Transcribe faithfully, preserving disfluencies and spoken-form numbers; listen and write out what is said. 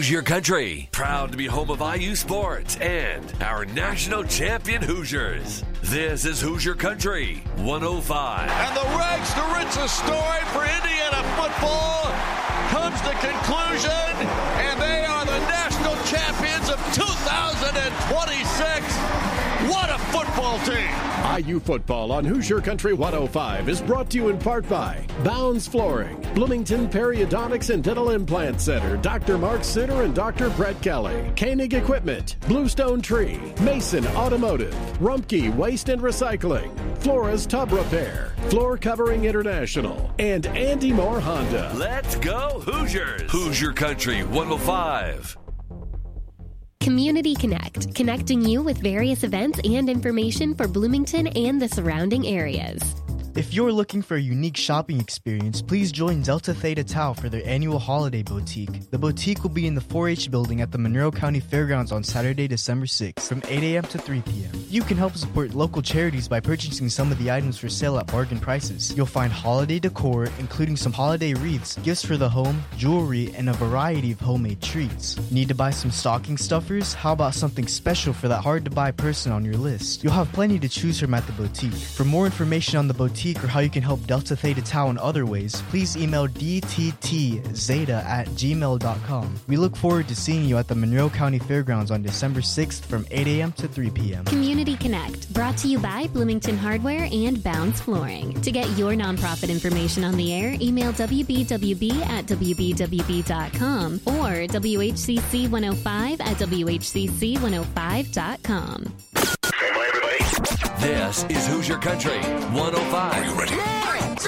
Hoosier Country, proud to be home of I U Sports and our national champion Hoosiers. This is Hoosier Country one oh five. And the rags to riches story for Indiana football comes to conclusion, and they are the national champions of two thousand twenty-six. What a football team! I U Football on Hoosier Country one oh five is brought to you in part by Bounds Flooring, Bloomington Periodontics and Dental Implant Center, Doctor Mark Sitter and Doctor Brett Kelly, Koenig Equipment, Bluestone Tree, Mason Automotive, Rumpke Waste and Recycling, Flora's Tub Repair, Floor Covering International, and Andy Moore Honda. Let's go Hoosiers! Hoosier Country one oh five. Community Connect, connecting you with various events and information for Bloomington and the surrounding areas. If you're looking for a unique shopping experience, please join Delta Theta Tau for their annual holiday boutique. The boutique will be in the four H building at the Monroe County Fairgrounds on Saturday, December sixth from eight a.m. to three p.m. You can help support local charities by purchasing some of the items for sale at bargain prices. You'll find holiday decor, including some holiday wreaths, gifts for the home, jewelry, and a variety of homemade treats. Need to buy some stocking stuffers? How about something special for that hard-to-buy person on your list? You'll have plenty to choose from at the boutique. For more information on the boutique or how you can help Delta Theta Tau in other ways, please email d t t zeta at gmail dot com. We look forward to seeing you at the Monroe County Fairgrounds on December sixth from eight a.m. to three p.m. Community Connect, brought to you by Bloomington Hardware and Bounds Flooring. To get your nonprofit information on the air, email w b w b at w b w b dot com or W H C C one oh five at w h c c one oh five dot com. This is Hoosier Country one oh five. Are you ready?